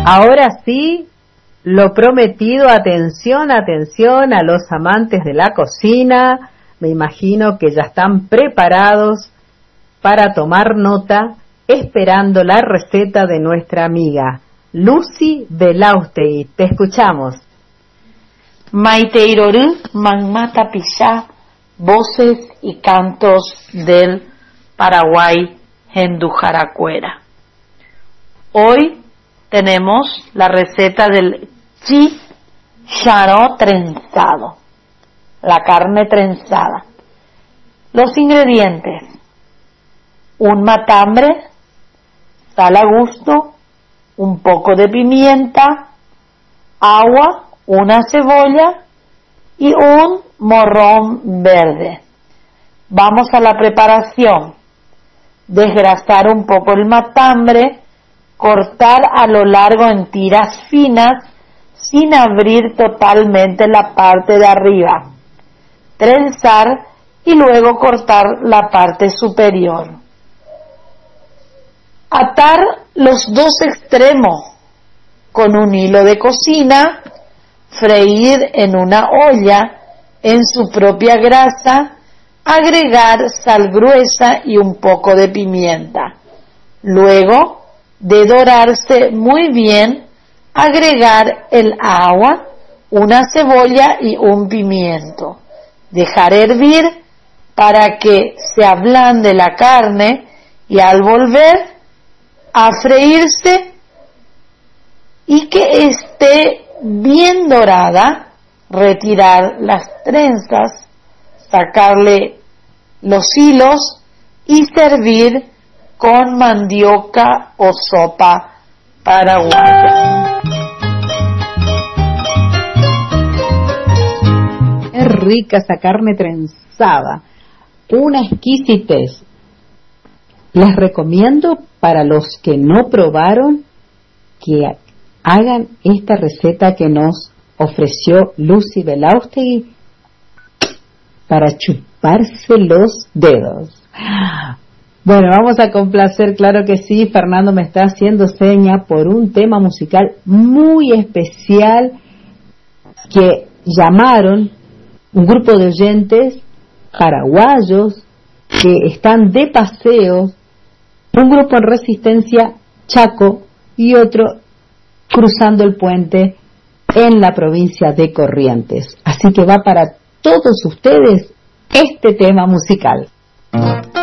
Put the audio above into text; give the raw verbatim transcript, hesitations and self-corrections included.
Ahora sí, lo prometido, atención, atención a los amantes de la cocina. Me imagino que ya están preparados para tomar nota, esperando la receta de nuestra amiga Lucy Belaustey. Te escuchamos. Maiteiroru Manmata Pishá, voces y cantos del Paraguay Hendujaracuera. Hoy tenemos la receta del chicharrón trenzado, la carne trenzada. Los ingredientes: un matambre, sal a gusto, un poco de pimienta, agua, una cebolla y un morrón verde. Vamos a la preparación. Desgrasar un poco el matambre, cortar a lo largo en tiras finas sin abrir totalmente la parte de arriba, trenzar y luego cortar la parte superior. Atar los dos extremos con un hilo de cocina, freír en una olla en su propia grasa, agregar sal gruesa y un poco de pimienta. Luego de dorarse muy bien, agregar el agua, una cebolla y un pimiento. Dejar hervir para que se ablande la carne y al volver a freírse y que esté bien dorada, retirar las trenzas, sacarle los hilos y servir con mandioca o sopa paraguaya. Es rica esa carne trenzada, una exquisitez. Les recomiendo para los que no probaron que hagan esta receta que nos ofreció Lucy Belaustey para chuparse los dedos. Bueno, vamos a complacer, claro que sí. Fernando me está haciendo seña por un tema musical muy especial que llamaron un grupo de oyentes paraguayos que están de paseo, un grupo en Resistencia Chaco y otro cruzando el puente en la provincia de Corrientes. Así que va para todos ustedes este tema musical.